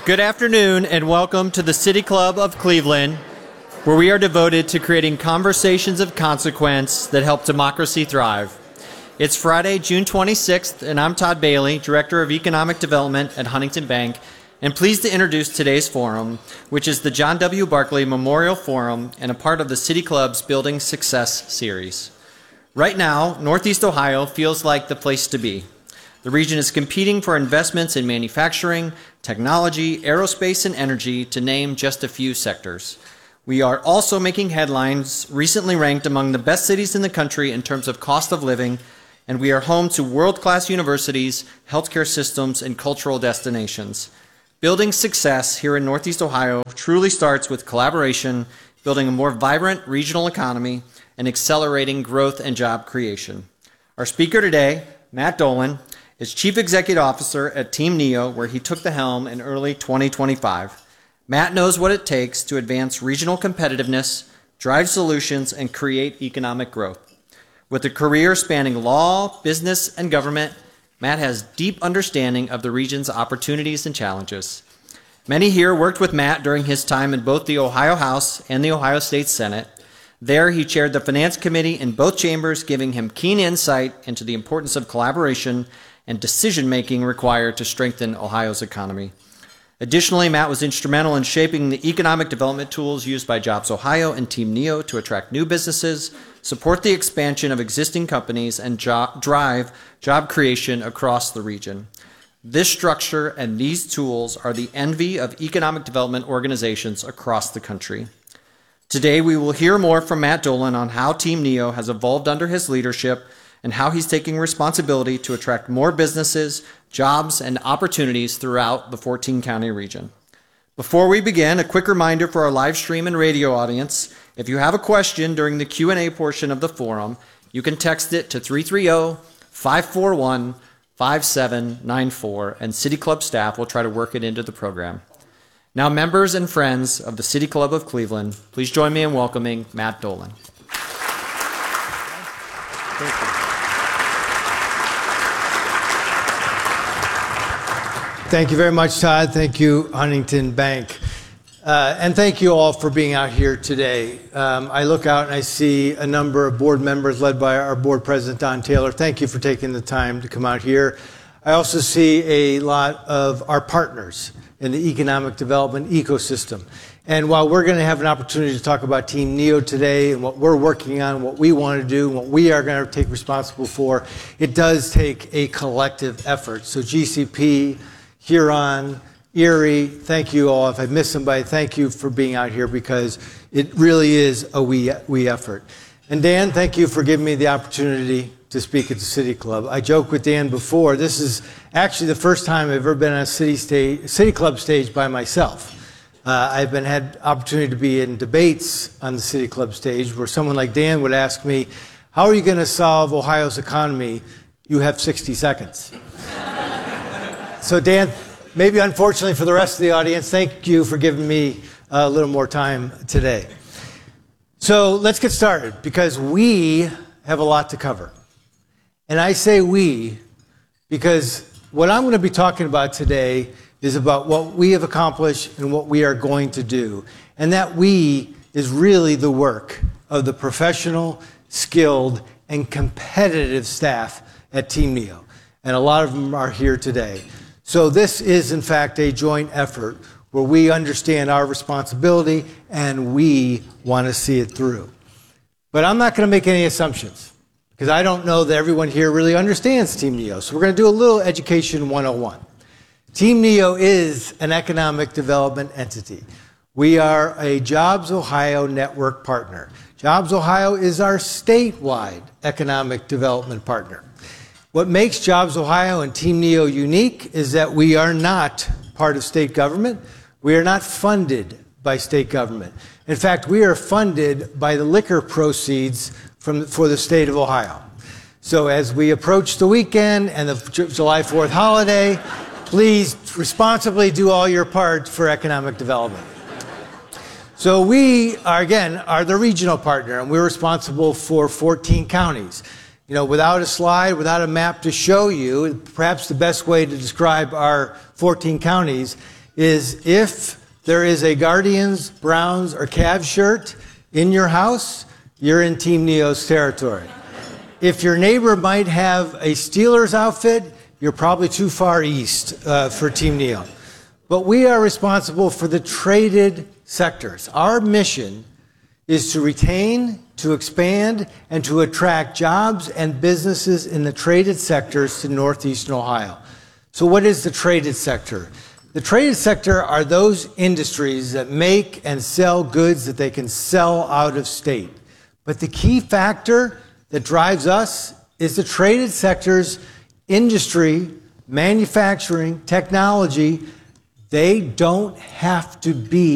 Good afternoon and welcome to the City Club of Cleveland, where we are devoted to creating conversations of consequence that help democracy thrive. It's Friday, June 26th, and I'm Todd Bailey, Director of Economic Development at Huntington Bank, and pleased to introduce today's forum, which is the John W. Barkley Memorial Forum and a part of the City Club's Building Success series. Right now, Northeast Ohio feels like the place to be. The region is competing for investments in manufacturing, technology, aerospace, and energy, to name just a few sectors. We are also making headlines, recently ranked among the best cities in the country in terms of cost of living, and we are home to world-class universities, healthcare systems, and cultural destinations. Building success here in Northeast Ohio truly starts with collaboration, building a more vibrant regional economy, and accelerating growth and job creation. Our speaker today, Matt Dolan, is Chief Executive Officer at Team NEO, where he took the helm in early 2025. Matt knows what it takes to advance regional competitiveness, drive solutions, and create economic growth. With a career spanning law, business, and government, Matt has deep understanding of the region's opportunities and challenges. Many here worked with Matt during his time in both the Ohio House and the Ohio State Senate. There, he chaired the Finance Committee in both chambers, giving him keen insight into the importance of collaboration and decision-making required to strengthen Ohio's economy. Additionally, Matt was instrumental in shaping the economic development tools used by Jobs Ohio and Team NEO to attract new businesses, support the expansion of existing companies, and drive job creation across the region. This structure and these tools are the envy of economic development organizations across the country. Today, we will hear more from Matt Dolan on how Team NEO has evolved under his leadership and how he's taking responsibility to attract more businesses, jobs, and opportunities throughout the 14-county region. Before we begin, a quick reminder for our live stream and radio audience: if you have a question during the Q&A portion of the forum, you can text it to 330-541-5794, and City Club staff will try to work it into the program. Now, members and friends of the City Club of Cleveland, please join me in welcoming Matt Dolan. Thank you. Thank you very much, Todd. Thank you, Huntington Bank. And thank you all for being out here today. I look out and I see a number of board members led by our board president, Don Taylor. Thank you for taking the time to come out here. I also see a lot of our partners in the economic development ecosystem. And while we're going to have an opportunity to talk about Team NEO today and what we're working on, what we want to do, what we are going to take responsible for, it does take a collective effort. So GCP, Huron, Erie, thank you all. If I missed somebody, thank you for being out here, because it really is a we effort. And Dan, thank you for giving me the opportunity to speak at the City Club. I joked with Dan before, this is actually the first time I've ever been on a City Club stage by myself. I've had opportunity to be in debates on the City Club stage where someone like Dan would ask me, how are you going to solve Ohio's economy? You have 60 seconds. So Dan, maybe unfortunately for the rest of the audience, thank you for giving me a little more time today. So let's get started, because we have a lot to cover. And I say we because what I'm going to be talking about today is about what we have accomplished and what we are going to do. And that we is really the work of the professional, skilled, and competitive staff at Team NEO. And a lot of them are here today. So this is, in fact, a joint effort where we understand our responsibility and we want to see it through. But I'm not going to make any assumptions, because I don't know that everyone here really understands Team NEO. So we're going to do a little Education 101. Team NEO is an economic development entity. We are a Jobs Ohio network partner. Jobs Ohio is our statewide economic development partner. What makes Jobs Ohio and Team NEO unique is that we are not part of state government. We are not funded by state government. In fact, we are funded by the liquor proceeds for the state of Ohio. So as we approach the weekend and the July 4th holiday, please responsibly do all your part for economic development. So we are the regional partner, and we're responsible for 14 counties. You know, without a slide, without a map to show you, perhaps the best way to describe our 14 counties is if there is a Guardians, Browns, or Cavs shirt in your house, you're in Team Neo's territory. If your neighbor might have a Steelers outfit, you're probably too far east for Team Neo. But we are responsible for the traded sectors. Our mission is to retain, to expand, and to attract jobs and businesses in the traded sectors to Northeastern Ohio. So what is the traded sector? The traded sector are those industries that make and sell goods that they can sell out of state. But the key factor that drives us is the traded sector's industry, manufacturing, technology. They don't have to be